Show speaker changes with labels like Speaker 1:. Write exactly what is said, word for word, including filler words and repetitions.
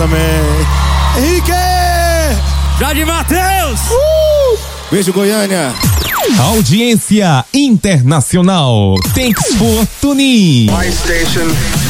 Speaker 1: também. Henrique!
Speaker 2: Jorge Matheus!
Speaker 1: Uh! Beijo, Goiânia.
Speaker 3: Audiência internacional. Thanks for tuning.
Speaker 4: My station.